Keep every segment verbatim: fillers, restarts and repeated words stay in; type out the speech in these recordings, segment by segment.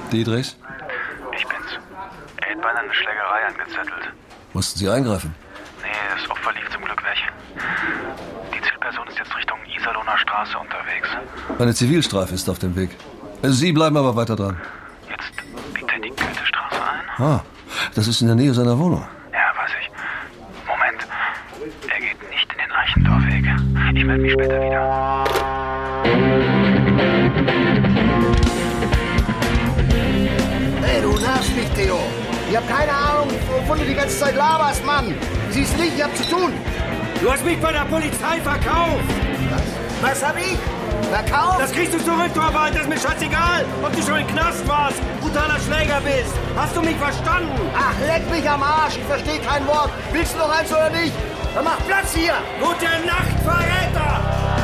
Dietrichs? Ich bin's. Er hat beinahe eine Schlägerei angezettelt. Mussten Sie eingreifen? Nee, das Opfer lief zum Glück weg. Die Zielperson ist jetzt Richtung Iserlohner Straße unterwegs. Eine Zivilstreife ist auf dem Weg. Sie bleiben aber weiter dran. Jetzt biegt er die Goethestraße ein. Ah, das ist in der Nähe seiner Wohnung. Ja, weiß ich. Moment. Er geht nicht in den Eichendorfweg. Ich melde mich später wieder. Hey, du nervst mich, Theo. Ich hab keine Ahnung, wovon du die ganze Zeit laberst, Mann. Siehst nicht, ich hab zu tun. Du hast mich bei der Polizei verkauft. Was? Was hab ich? Verkauft? Das kriegst du zurück, du aber das ist mir scheißegal, ob du schon im Knast warst, brutaler Schläger bist. Hast du mich verstanden? Ach, leck mich am Arsch. Ich verstehe kein Wort. Willst du noch eins oder nicht? Dann mach Platz hier. Gute Nacht, Verräter!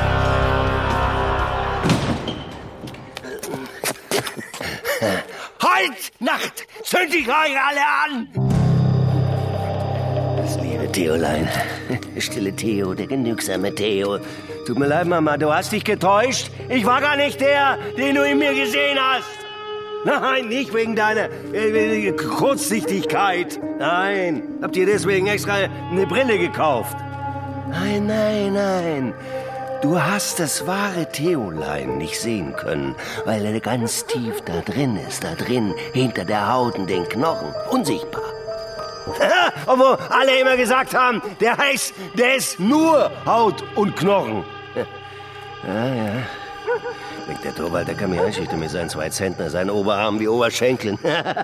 Halt! Nacht! Zünd dich euch alle an! Das liebe Theolein. Stille Theo, der genügsame Theo. Tut mir leid, Mama, du hast dich getäuscht. Ich war gar nicht der, den du in mir gesehen hast. Nein, nicht wegen deiner äh, Kurzsichtigkeit. Nein, habt ihr deswegen extra eine Brille gekauft? Nein, nein, nein. Du hast das wahre Theolein nicht sehen können, weil er ganz tief da drin ist, da drin, hinter der Haut und den Knochen, unsichtbar. Obwohl alle immer gesagt haben, der heißt, der ist nur Haut und Knochen. Ja, ja. Der Torwart, der kann mich einschüchtern mit seinen zwei Zentner, seinen Oberarmen wie Oberschenkeln.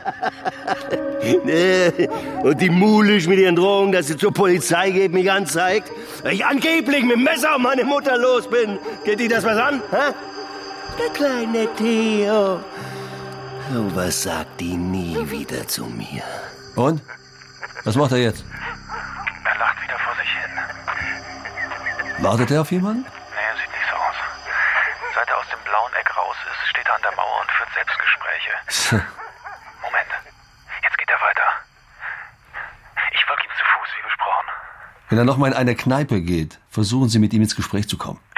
Und die Mulisch mit ihren Drohungen, dass sie zur Polizei geht, mich anzeigt, weil ich angeblich mit dem Messer auf meine Mutter los bin. Geht dir das was an? Hä? Der kleine Theo. So was sagt die nie wieder zu mir. Und? Was macht er jetzt? Er lacht wieder vor sich hin. Wartet er auf jemanden? Nee, sieht nicht so aus. Seit er aus dem blauen Eck raus ist, steht er an der Mauer und führt Selbstgespräche. Moment, jetzt geht er weiter. Ich folge ihm zu Fuß, wie besprochen. Wenn er noch mal in eine Kneipe geht, versuchen Sie mit ihm ins Gespräch zu kommen.